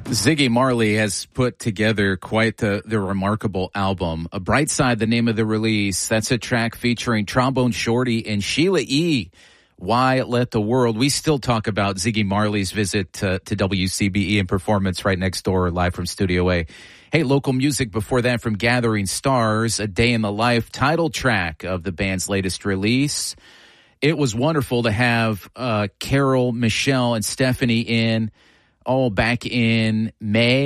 Ziggy Marley has put together quite the remarkable album. A Bright Side, the name of the release. That's a track featuring Trombone Shorty and Sheila E. Why Let the World. We still talk about Ziggy Marley's visit to WCBE and performance right next door, live from Studio A. Hey, local music before that from Gathering Stars, A Day in the Life, title track of the band's latest release. It was wonderful to have Carol, Michelle, and Stephanie in all back in May.